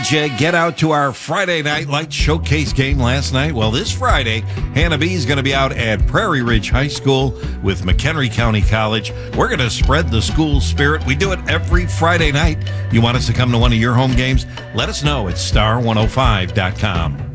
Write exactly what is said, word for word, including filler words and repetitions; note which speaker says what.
Speaker 1: Did you get out to our Friday Night Light Showcase game last night? Well, this Friday, Hannah B is going to be out at Prairie Ridge High School with McHenry County College. We're going to spread the school spirit. We do it every Friday night. You want us to come to one of your home games? Let us know at star one oh five dot com.